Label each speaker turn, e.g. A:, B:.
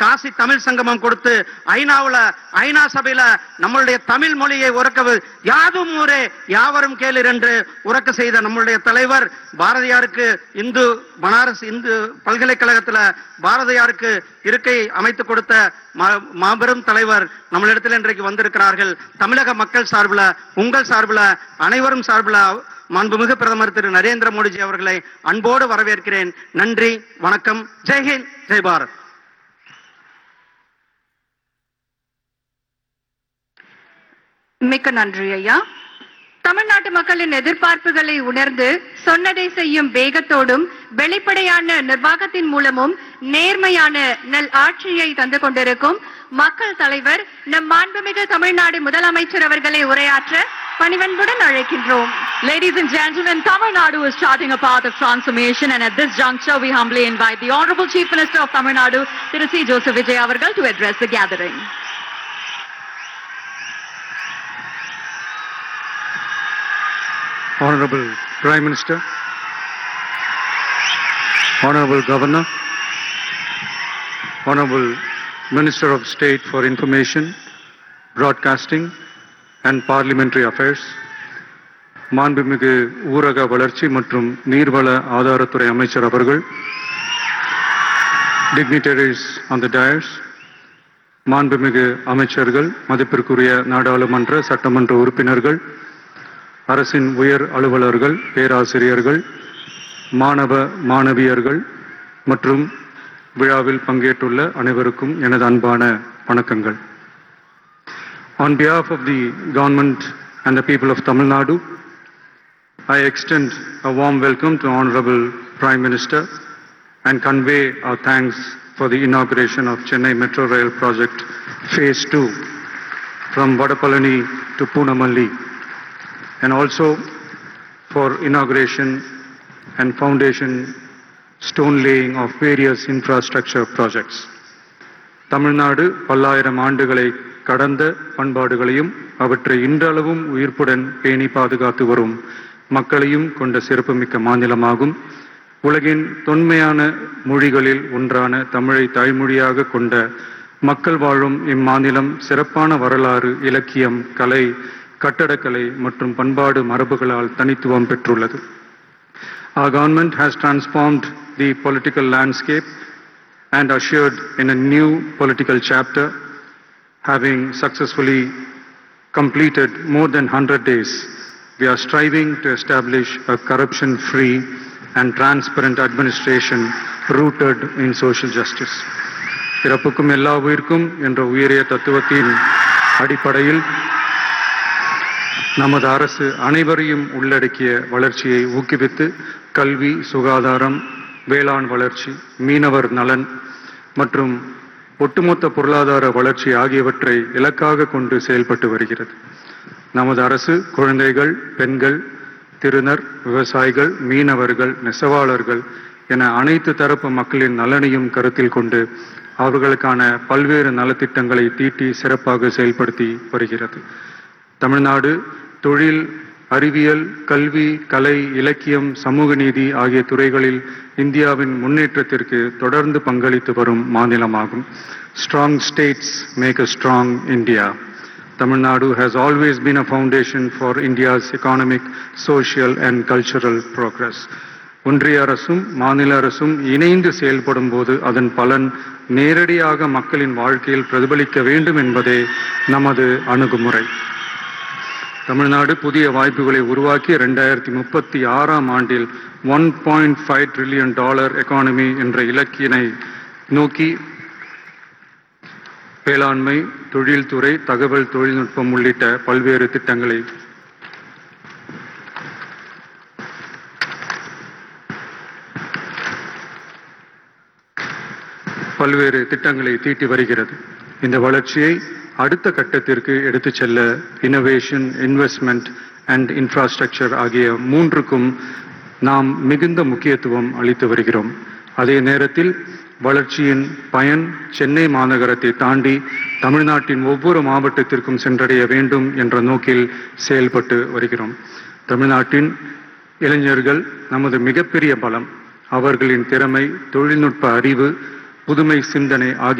A: காசி தமிழ் சங்கமம் கொடுத்து ஐநா சபையில நம்மளுடைய தமிழ் மொழியை உறக்க யாதும் ஊரே யாவரும் கேளீர் என்று உறக்க செய்த நம்மளுடைய தலைவர் பாரதியாருக்கு பனாரஸ் இந்து பல்கலைக்கழகத்துல பாரதியாருக்கு இருக்கை அமைத்து கொடுத்த மாபெரும் தலைவர் நம்மளிடத்தில் இன்றைக்கு வந்திருக்கிறார்கள். தமிழக மக்கள் சார்பில், உங்கள் சார்பில், அனைவரும் சார்பில் மாண்புமிகு பிரதமர் திரு நரேந்திர மோடிஜி அவர்களை அன்போடு வரவேற்கிறேன். நன்றி, வணக்கம். ஜெய்ஹிந்த், ஜெய் பாரத்.
B: மிக்க நன்றி ஐயா. தமிழ்நாட்டு மக்களின் எதிர்பார்ப்புகளை உணர்ந்து சொன்னதை செய்யும் வேகத்தோடும் வெளிப்படையான நிர்வாகத்தின் மூலமும் நேர்மையான நல் ஆட்சியை தந்து கொண்டிருக்கும் மக்கள் தலைவர் நம் மாண்புமிகு தமிழ்நாடு முதலமைச்சர் அவர்களை உரையாற்ற பணிவன்புடன் அழைக்கின்றோம்.
C: Ladies and gentlemen, Tamil Nadu is charting a path of transformation, and at this juncture we humbly invite the Honorable Chief Minister of Tamil Nadu, Thiru C. Joseph Vijay avargal, to address the gathering.
D: Honorable Prime Minister, Honorable Governor, Honorable Minister of State for Information, Broadcasting and Parliamentary Affairs, மாண்புமிகு ஊரக வளர்ச்சி மற்றும் நீர்வள ஆதாரத்துறை அமைச்சர் அவர்கள், dignitaries on the dais, மாண்புமிகு அமைச்சர்கள், மதிப்பிற்குரிய நாடாளுமன்ற சட்டமன்ற உறுப்பினர்கள், அரசின் உயர் அலுவலர்கள், பேராசிரியர்கள், மாணவ மாணவியர்கள் மற்றும் விழாவில் பங்கேற்றுள்ள அனைவருக்கும் எனது அன்பான வணக்கங்கள். On behalf of the government and the people of Tamil Nadu, I extend a warm welcome to Honorable Prime Minister and convey our thanks for the inauguration of Chennai Metro Rail Project Phase 2 from Vadapalani to Poonamalli, and also for inauguration and foundation stone laying of various infrastructure projects. Tamil Nadu பல்லாயிரம் ஆண்டுகளை கடந்த பண்பாடுகளையும் அவற்றை இன்றளவும் உயிர்ப்புடன் பேணி பாதுகாத்து வரும் மக்களையும் கொண்ட சிறப்புமிக்க மாநிலமாகும். உலகின் தொன்மையான மொழிகளில் ஒன்றான தமிழை தாய்மொழியாக கொண்ட மக்கள் வாழும் இம்மாநிலம் சிறப்பான வரலாறு, இலக்கியம், கலை, கட்டடக்கலை மற்றும் பண்பாடு மரபுகளால் தனித்துவம் பெற்றுள்ளது. Our government has transformed the political landscape and ushered in a new political chapter, having successfully completed more than 100 days. We are striving to establish a corruption-free and transparent administration rooted in social justice. பிறப்புக்கும் எல்லா உயிர்க்கும் என்ற உயரிய தத்துவத்தின் அடிப்படையில் நமது அரசு அனைவரையும் உள்ளடக்கிய வளர்ச்சியை ஊக்குவித்து கல்வி, சுகாதாரம், வேளாண் வளர்ச்சி, மீனவர் நலன் மற்றும் ஒட்டுமொத்த பொருளாதார வளர்ச்சி ஆகியவற்றை இலக்காக கொண்டு செயல்பட்டு வருகிறது. நமது அரசு குழந்தைகள், பெண்கள், திருநர், விவசாயிகள், மீனவர்கள், நெசவாளர்கள் என அனைத்து தரப்பு மக்களின் நலனையும் கருத்தில் கொண்டு அவர்களுக்கான பல்வேறு நலத்திட்டங்களை தீட்டி சிறப்பாக செயல்படுத்தி வருகிறது. தமிழ்நாடு தொழில், அறிவியல், கல்வி, கலை, இலக்கியம், சமூக நீதி ஆகிய துறைகளில் இந்தியாவின் முன்னேற்றத்திற்கு தொடர்ந்து பங்களித்து வரும் மாநிலமாகும். Strong states make a strong India. Tamil Nadu has always been a foundation for India's economic, social and cultural progress. ஒன்றிய அரசும் மாநில அரசும் இணைந்து செயல்படும் போது அதன் பலன் நேரடியாக மக்களின் வாழ்க்கையில் பிரதிபலிக்க வேண்டும் என்பதே நமது அணுகுமுறை. தமிழ்நாடு புதிய வாய்ப்புகளை உருவாக்கி 2036ஆம் ஆண்டில் $1.5 trillion எக்கானமி என்ற இலக்கினை நோக்கி வேளாண்மை, தொழில்துறை, தகவல் தொழில்நுட்பம் உள்ளிட்ட பல்வேறு திட்டங்களை தீட்டி வருகிறது. இந்த வளர்ச்சியை அடுத்த கட்டத்திற்கு எடுத்துச் செல்ல இனோவேஷன், இன்வெஸ்ட்மெண்ட் அண்ட் இன்ஃப்ராஸ்ட்ரக்சர் ஆகிய மூன்றுக்கும் நாம் மிகுந்த முக்கியத்துவம் அளித்து வருகிறோம். அதே நேரத்தில் வளர்ச்சியின் பயன் சென்னை மாநகரத்தை தாண்டி தமிழ்நாட்டின் ஒவ்வொரு மாவட்டத்திற்கும் சென்றடைய வேண்டும் என்ற நோக்கில் செயல்பட்டு வருகிறோம். தமிழ்நாட்டின் இளைஞர்கள் நமது மிகப்பெரிய பலம். அவர்களின் திறமை, தொழில்நுட்ப அறிவு, புதுமை சிந்தனை ஆகிய